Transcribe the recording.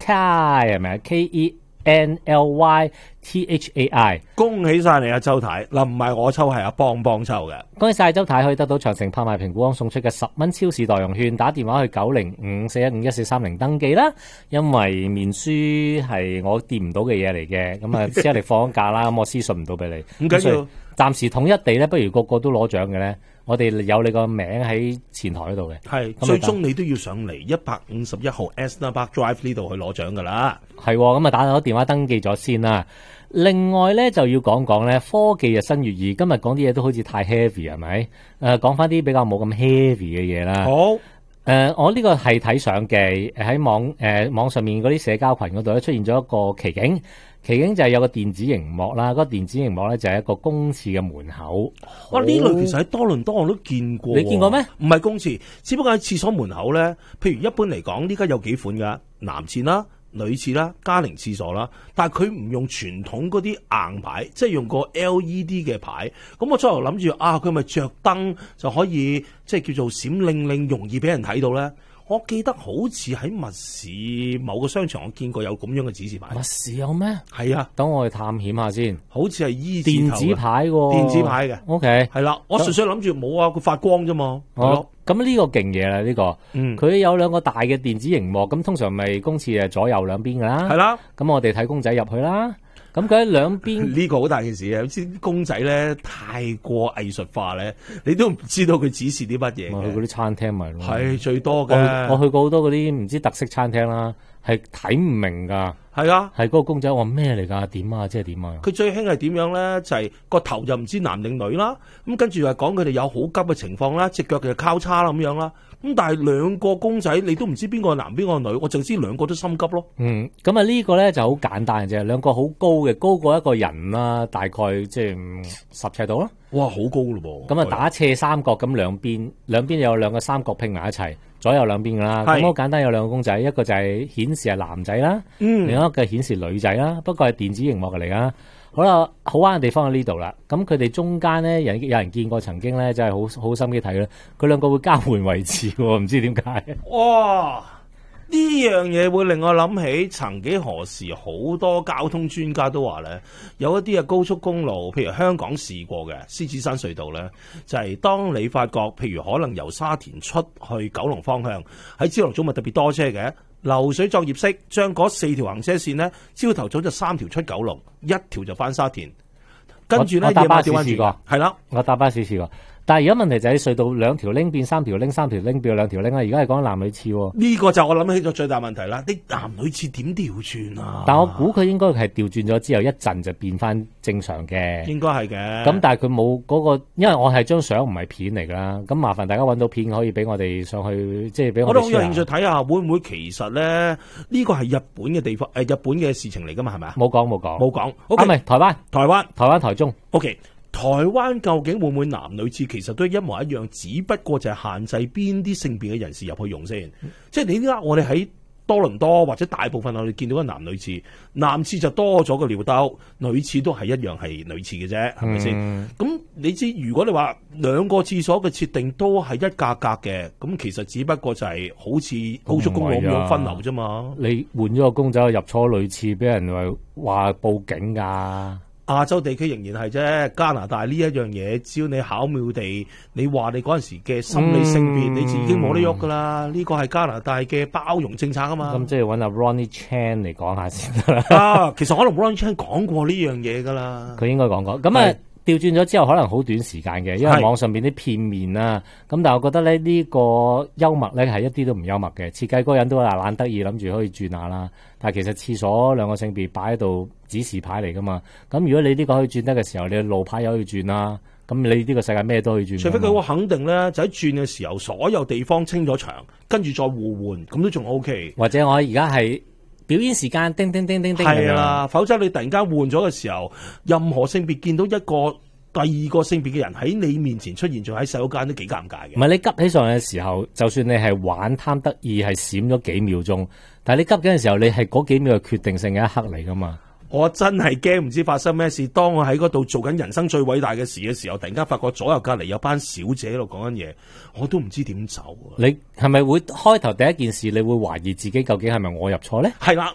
Kenlythai 係咪啊？KENLYTHAI。 恭喜晒你啊，周太嗱，唔係我抽，係阿邦抽嘅。 恭喜晒周太可以得到長城拍賣平估行送出嘅10蚊超市代用券，打電話去905-415-1430登記啦。因為面書係我掂唔到嘅嘢嚟嘅，咁啊，只係你放假啦，咁我私信唔到俾你。 唔緊要， 暫時統一地咧，不如個個都攞獎嘅咧。我哋有你個名喺前台嗰度嘅， 係最終你都要上嚟151號 Astor Park Drive 呢度去攞獎噶啦。 係咁啊，打咗電話登記咗先啦。另外咧就要講講咧，科技日新月異，今日講啲嘢都好似太 heavy 係咪？講翻啲比較冇咁 heavy 嘅嘢啦。 好， 我呢個係睇相嘅，喺網上面嗰啲社交群嗰度咧出現咗一個奇景。奇景就係有個電子熒幕啦，嗰個電子熒幕咧就係一個公廁嘅門口。 哇！呢類其實喺多倫多我都見過。 你見過咩？ 唔係公廁，只不過喺廁所門口咧。譬如一般嚟講，呢家有幾款㗎，男廁啦、女廁啦、家庭廁所啦。但係佢唔用傳統嗰啲硬牌，即係用個 LED 嘅牌。咁我初頭諗住啊，佢咪着燈就可以即係叫做閃令令，容易俾人睇到咧。我記得好似喺密市某個商場，我見過有咁樣嘅指示牌。 密市有咩？ 係啊， 等我去探險下先。 好似係電子牌喎， 電子牌嘅。 OK， 係啦，我純粹諗住冇啊，佢發光啫嘛。 哦，咁呢個勁嘢啦，呢個。佢有兩個大嘅電子熒幕，咁通常咪公廁係左右兩邊噶啦。 係啦。 咁我哋睇公仔入去啦。咁佢喺兩邊呢個好大件事啊！好似公仔咧太過藝術化咧，你都唔知道佢指示啲乜嘢。 去嗰啲餐廳咪咯， 係最多嘅。 我去過好多嗰啲唔知特色餐廳啦，係睇唔明噶。 係啊， 係嗰個公仔話咩嚟㗎？點啊？即係點啊？ 佢最興係點樣咧？就係個頭就唔知男定女啦。咁跟住又講佢哋有好急嘅情況啦，隻腳就交叉啦咁樣啦。咁但係兩個公仔你都唔知邊個男邊個女，我淨知兩個都心急咯。 咁啊呢個咧就好簡單嘅啫，兩個好高嘅，高過一個人啦，大概即係10尺度啦。 哇，好高咯噃！ 咁啊打斜三角，咁兩邊有兩個三角拼埋一齊，左右兩邊噶啦。咁好簡單，有兩個公仔，一個就係顯示係男仔啦，另一個顯示女仔啦。不過係電子熒幕嚟噶。好啦，好玩嘅地方喺呢度啦。咁佢哋中間咧，有人見過曾經咧，真係好心機睇咧。佢兩個會交換位置喎，唔知點解。 哇！呢樣嘢會令我諗起，曾幾何時好多交通專家都話咧，有一啲嘅高速公路，譬如香港試過嘅獅子山隧道咧，就係當你發覺，譬如可能由沙田出去九龍方向，喺朝頭早咪特別多車嘅，流水作業式將嗰4條行車線咧，朝頭早就3條出九龍，1條就翻沙田，跟住咧夜晚調翻轉，係啦， 我搭巴士試過。但係而家問題就係隧道2條拎變3條拎，3條拎變2條拎啦。而家係講男女廁喎。 呢個就我諗起咗最大問題啦。你男女廁點調轉啊？ 但我估佢應該係調轉咗之後一陣就變翻正常嘅。 應該係嘅。 咁但係佢冇嗰個，因為我係張相唔係片嚟㗎啦。咁麻煩大家揾到片可以俾我哋上去，即係俾我哋。 我都好有興趣睇下，會唔會其實咧呢個係日本嘅地方日本嘅事情嚟㗎嘛？係咪啊？ 冇講。 唔係台灣台中。 OK。台灣究竟會唔會男女廁其實都一模一樣，只不過就係限制邊啲性別嘅人士入去用先。即係你點解我哋喺多倫多或者大部分我哋見到嘅男女廁，男廁就多咗個尿兜，女廁都係一樣係女廁嘅啫，係咪先？咁你知如果你話兩個廁所嘅設定都係一格格嘅，咁其實只不過就係好似高速公路咁樣分流啫嘛。 你換咗個公仔入錯女廁，俾人話報警㗎。 亞洲地區仍然係啫，加拿大呢一樣嘢，只要你巧妙地，你話你嗰陣時嘅心理性別，你就已經冇得喐噶啦。呢個係加拿大嘅包容政策啊嘛。 咁即係揾阿 Ronnie Chan 嚟講下先得啦。 啊，其實可能 Ronnie Chan 講過呢樣嘢噶啦。 佢應該講過。咁啊，調轉咗之後，可能好短時間嘅，因為網上邊啲片面啦。咁但係我覺得咧，呢個幽默咧係一啲都唔幽默嘅。設計嗰個人都懶得意，諗住可以轉下啦。但係其實廁所兩個性別擺喺度指示牌嚟噶嘛。咁如果你呢個可以轉得嘅時候，你路牌又可以轉啦。咁你呢個世界咩都可以轉。 除非佢好肯定咧，就喺轉嘅時候，所有地方清咗場，跟住再互換，咁都仲 OK。 或者我而家係表演時間，叮叮叮叮叮。 係啦，否則你突然間換咗嘅時候，任何性別見到一個第二個性別嘅人喺你面前出現，仲喺洗手間都幾尷尬嘅。 唔係你急起上嚟嘅時候，就算你係玩貪得意，係閃咗幾秒鐘，但係你急緊嘅時候，你係嗰幾秒係決定性嘅一刻嚟噶嘛。 我真係驚唔知發生咩事。當我喺嗰度做緊人生最偉大嘅事嘅時候，突然間發覺左右隔離有班小姐喺度講緊嘢，我都唔知點走。 你係咪會開頭第一件事，你會懷疑自己究竟係咪我入錯咧？ 係啦，